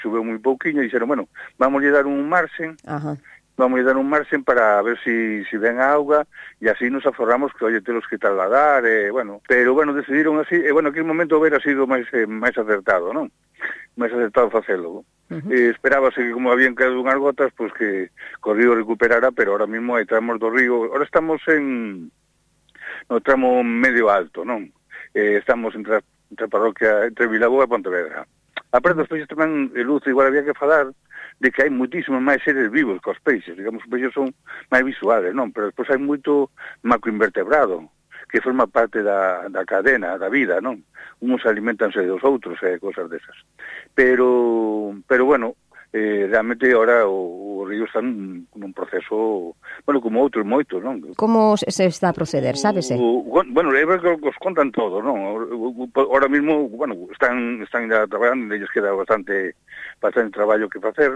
choveu moi pouquiño, e dixeron, bueno, vamos a dar un marxen, Ajá. vamos a dar un marxen para ver si ven a auga, e así nos aforramos que, oye, telos que trasladar, pero, decidiron así, aquel momento hubiera sido máis acertado, non? Máis acertado facelo. Esperábase que, como habían caído unhas gotas, pues que o río recuperara, pero ahora mismo hai tramos do río, ahora estamos no tramo medio alto, non? Estamos entre parroquia, entre Vilaboa e Pontevedra. Aparte, os peixes tamén, Luz, igual había que falar de que hai muitísimos máis seres vivos que os peixes. Digamos, os peixes son máis visuales, non? Pero despois hai moito macroinvertebrado que forma parte da cadena, da vida, non? Uns alimentanse dos outros e cosas desas. Pero bueno, realmente ahora o río está nun proceso, como outros moitos, non? Como se está a proceder, sábese? É ver que os contan todo, non? Ahora mismo, están ya traballando, e lles queda bastante traballo que facer.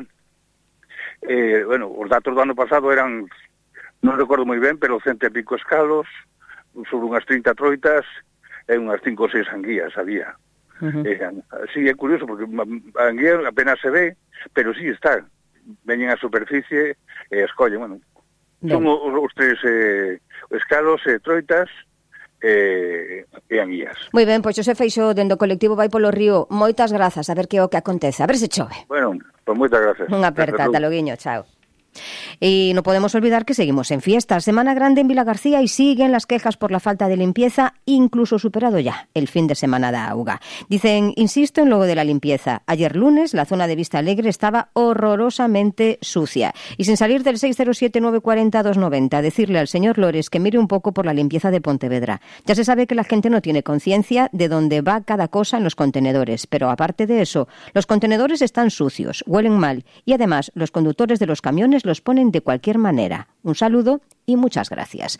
Os datos do ano pasado eran, non recordo moi ben, pero 100 e pico escalos, sobre unhas 30 troitas e unhas 5 ou 6 anguías había. Sí, é curioso, porque a anguía apenas se ve, pero sí está. Veñen á superficie e escollen, son os tres escalos, troitas e anguías. Moi ben, pois Xosé Feixóo, dende o colectivo Vai polo Río, moitas grazas, a ver que o que acontece, a ver se chove. Bueno, pues moitas gracias. Unha aperta, ata loguiño, chao. Y no podemos olvidar que seguimos en fiesta. Semana grande en Vilagarcía y siguen las quejas por la falta de limpieza, incluso superado ya el fin de semana de auga. Dicen, insisto en lo de la limpieza. Ayer lunes la zona de Vista Alegre estaba horrorosamente sucia. Y sin salir del 607-940-290, decirle al señor Lores que mire un poco por la limpieza de Pontevedra. Ya se sabe que la gente no tiene conciencia de dónde va cada cosa en los contenedores. Pero aparte de eso, los contenedores están sucios, huelen mal y además los conductores de los camiones los ponen de cualquier manera. Un saludo y muchas gracias.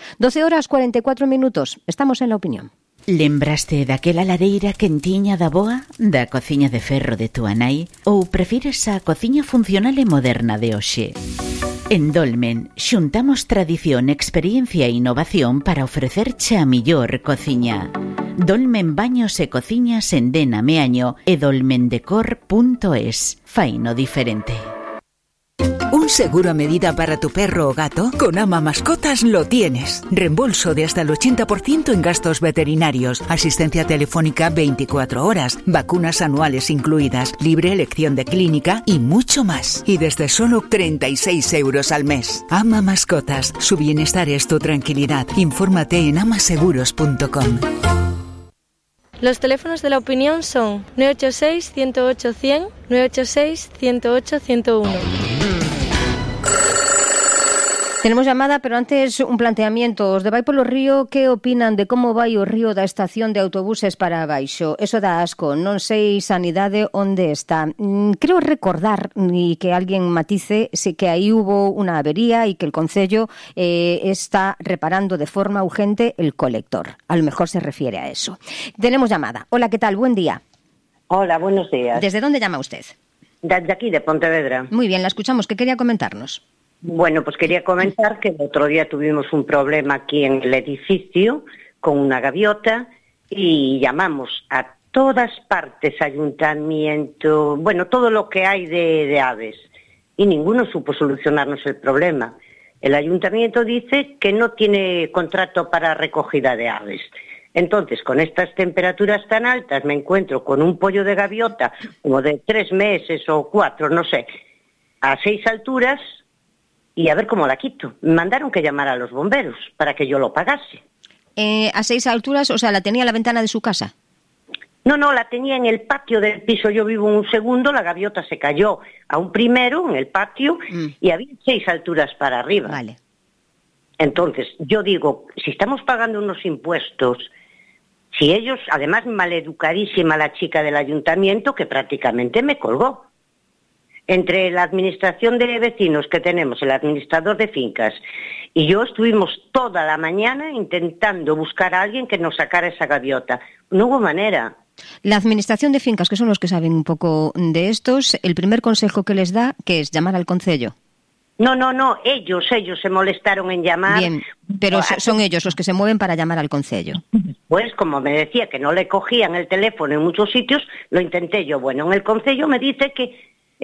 12:44. Estamos en La Opinión. Lembraste daquela lareira quentiña da boa, da cociña de ferro de túa nai, ou prefires a cociña funcional e moderna de hoxe? En Dolmen xuntamos tradición, experiencia e innovación para ofrecerche a millor cociña. Dolmen Baños e Cociñas en Dena Meaño e dolmendecor.es. Faino diferente. ¿Un seguro a medida para tu perro o gato? Con Ama Mascotas lo tienes. Reembolso de hasta el 80% en gastos veterinarios, asistencia telefónica 24 horas, vacunas anuales incluidas, libre elección de clínica y mucho más. Y desde solo 36 euros al mes. Ama Mascotas. Su bienestar es tu tranquilidad. Infórmate en amaseguros.com. Los teléfonos de La Opinión son 986-108-100, 986-108-101. Tenemos llamada, pero antes un planteamiento. Os de Vai polo Río, que opinan de como vai o río da estación de autobuses para abaixo? Eso dá asco, non sei Sanidade onde está. Creo recordar, y que alguien matice, que aí hubo unha avería y que el Concello está reparando de forma urgente el colector. A lo mejor se refiere a eso. Tenemos llamada. Hola, ¿qué tal? Buen día. Hola, buenos días. ¿Desde dónde llama usted? De aquí, de Pontevedra. Muy bien, la escuchamos. ¿Qué quería comentarnos? Bueno, pues quería comentar que el otro día tuvimos un problema aquí en el edificio con una gaviota y llamamos a todas partes, ayuntamiento, todo lo que hay de aves, y ninguno supo solucionarnos el problema. El ayuntamiento dice que no tiene contrato para recogida de aves. Entonces, con estas temperaturas tan altas, me encuentro con un pollo de gaviota como de 3 meses o 4, no sé, a 6 alturas, y a ver cómo la quito. Me mandaron que llamara a los bomberos para que yo lo pagase. ¿A 6 alturas? O sea, ¿la tenía en la ventana de su casa? No, la tenía en el patio del piso. Yo vivo en un segundo, la gaviota se cayó a un primero en el patio y había 6 alturas para arriba. Vale. Entonces, yo digo, si estamos pagando unos impuestos, si ellos, además maleducadísima la chica del ayuntamiento, que prácticamente me colgó. Entre la administración de vecinos que tenemos, el administrador de fincas y yo, estuvimos toda la mañana intentando buscar a alguien que nos sacara esa gaviota. No hubo manera. La administración de fincas, que son los que saben un poco de estos, el primer consejo que les da, que es llamar al concello. No, ellos se molestaron en llamar. Bien, pero son ellos los que se mueven para llamar al concello. Pues como me decía que no le cogían el teléfono en muchos sitios, lo intenté yo. Bueno, en el concello me dice que